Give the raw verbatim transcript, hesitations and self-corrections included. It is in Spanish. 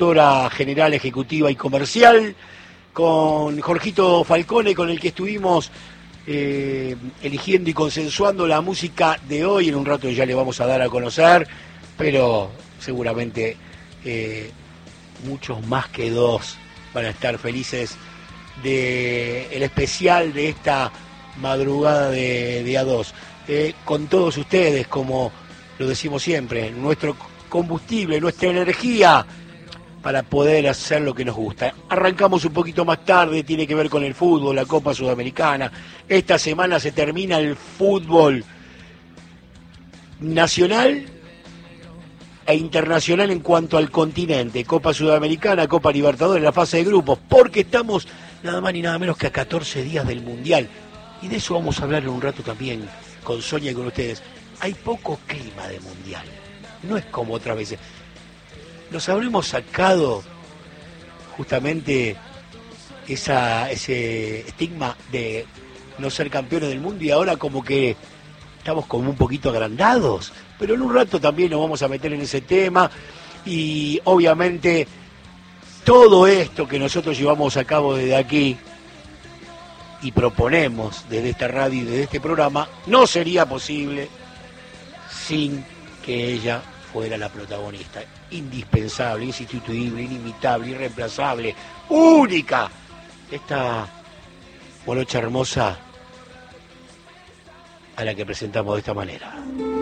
productora general, ejecutiva y comercial, con Jorgito Falcone, con el que estuvimos eh, eligiendo y consensuando la música de hoy. En un rato ya le vamos a dar a conocer, pero seguramente eh, muchos más que dos van a estar felices de el especial de esta madrugada de, de A dos. Eh, con todos ustedes, como lo decimos siempre, nuestro combustible, nuestra energía para poder hacer lo que nos gusta. Arrancamos un poquito más tarde, tiene que ver con el fútbol, la Copa Sudamericana. Esta semana se termina el fútbol nacional e internacional en cuanto al continente. Copa Sudamericana, Copa Libertadores, la fase de grupos, porque estamos nada más ni nada menos que a catorce días del Mundial. Y de eso vamos a hablar en un rato también con Sonia y con ustedes. Hay poco clima de Mundial, no es como otras veces. Nos habremos sacado justamente esa, ese estigma de no ser campeones del mundo y ahora como que estamos como un poquito agrandados, pero en un rato también nos vamos a meter en ese tema y obviamente todo esto que nosotros llevamos a cabo desde aquí y proponemos desde esta radio y desde este programa no sería posible sin que ella fuera la protagonista. Indispensable, insustituible, inimitable, irreemplazable, única. Esta morocha hermosa a la que presentamos de esta manera.